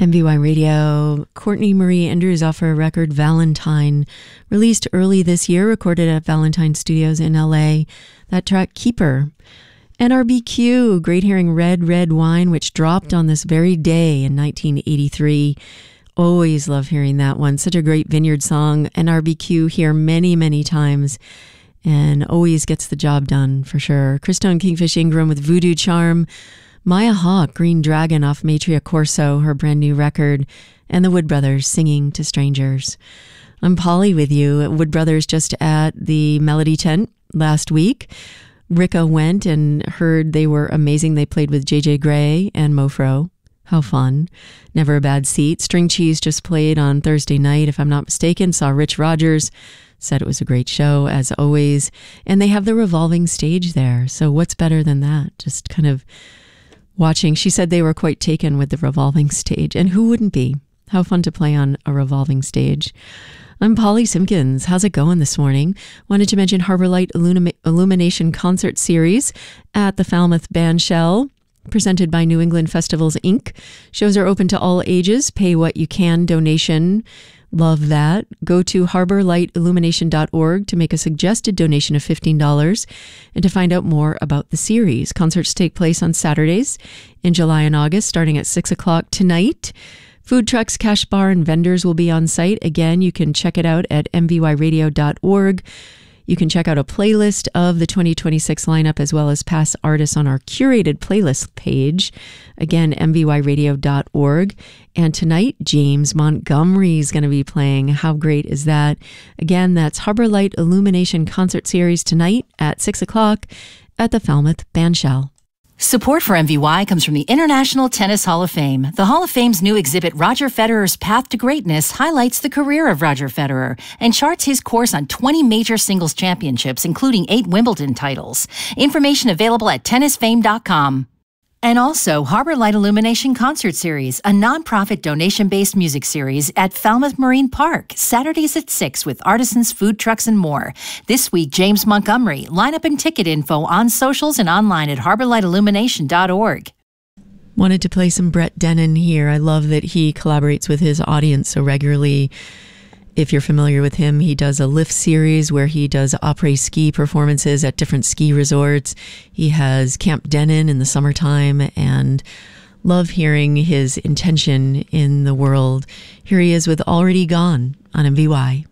MVY Radio. Courtney Marie Andrews off her record Valentine, released early this year, recorded at Valentine Studios in LA. That track, Keeper. NRBQ, Great Hearing Red, Red Wine, which dropped on this very day in 1983. Always love hearing that one. Such a great Vineyard song. NRBQ here many, many times and always gets the job done for sure. Christone Kingfish Ingram with Voodoo Charm. Maya Hawke, Green Dragon off Maitreya Corso, her brand new record, and the Wood Brothers singing to Strangers. I'm Polly with you. Wood Brothers just at the Melody Tent last week. Ricka went and heard they were amazing. They played with JJ Grey and Mofro. How fun. Never a bad seat. String Cheese just played on Thursday night, if I'm not mistaken. Saw Rich Rogers. Said it was a great show, as always. And they have the revolving stage there. So what's better than that? Just kind of watching. She said they were quite taken with the revolving stage. And who wouldn't be? How fun to play on a revolving stage. I'm Polly Simpkins. How's it going this morning? Wanted to mention Harbor Light Illumination Concert Series at the Falmouth Bandshell, presented by New England Festivals, Inc. Shows are open to all ages. Pay what you can donation. Love that. Go to harborlightillumination.org to make a suggested donation of $15 and to find out more about the series. Concerts take place on Saturdays in July and August, starting at 6 o'clock tonight. Food trucks, cash bar, and vendors will be on site. Again, you can check it out at mvyradio.org. You can check out a playlist of the 2026 lineup as well as past artists on our curated playlist page. Again, mvyradio.org. And tonight, James Montgomery is going to be playing. How great is that? Again, that's Harbor Light Illumination Concert Series tonight at 6 o'clock at the Falmouth Bandshell. Support for MVY comes from the International Tennis Hall of Fame. The Hall of Fame's new exhibit, Roger Federer's Path to Greatness, highlights the career of Roger Federer and charts his course on 20 major singles championships, including 8 Wimbledon titles. Information available at tennisfame.com. And also, Harbor Light Illumination Concert Series, a nonprofit donation-based music series at Falmouth Marine Park, Saturdays at 6 with artisans, food trucks, and more. This week, James Montgomery. Lineup and ticket info on socials and online at harborlightillumination.org. Wanted to play some Brett Dennen here. I love that he collaborates with his audience so regularly. If you're familiar with him, he does a lift series where he does après-ski performances at different ski resorts. He has Camp Dennen in the summertime, and love hearing his intention in the world. Here he is with Already Gone on MVY.